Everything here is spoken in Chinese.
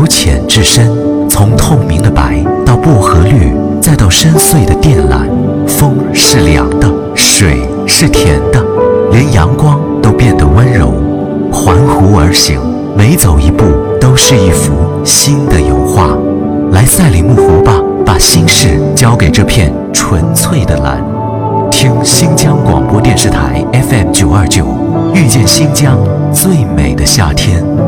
由浅至深，从透明的白到薄荷绿，再到深邃的靛蓝。风是凉的，水是甜的，连阳光都变得温柔。环湖而行，每走一步都是一幅新的油画。来赛里木湖吧，把心事交给这片纯粹的蓝。听新疆广播电视台 FM 929，遇见新疆最美的夏天。